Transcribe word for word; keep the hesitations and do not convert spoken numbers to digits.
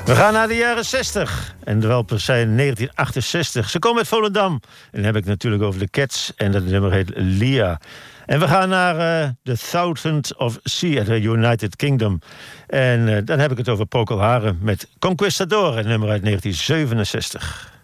We gaan naar de jaren zestig. En wel per se negentien achtenzestig. Ze komen uit Volendam. En dan heb ik natuurlijk over de Cats. En dat nummer heet Lia. En we gaan naar uh, The Thousand of Sea uit de United Kingdom. En uh, dan heb ik het over Procol Harum met Conquistador. Een nummer uit negentien zevenenzestig.